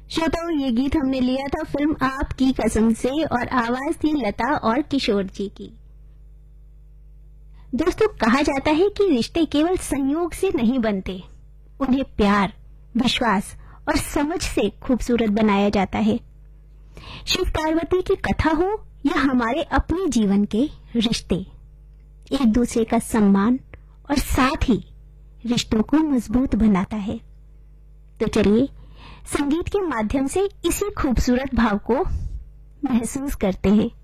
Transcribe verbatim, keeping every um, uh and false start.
श्रोताओं, ये गीत हमने लिया था फिल्म आपकी कसम से और आवाज थी लता और किशोर जी की। दोस्तों, कहा जाता है कि रिश्ते केवल संयोग से नहीं बनते, उन्हें प्यार, विश्वास और समझ से खूबसूरत बनाया जाता है। शिव पार्वती की कथा हो या हमारे अपने जीवन के रिश्ते, एक दूसरे का सम्मान और साथ ही रिश्तों को मजबूत बनाता है। तो चलिए संगीत के माध्यम से इसी खूबसूरत भाव को महसूस करते हैं।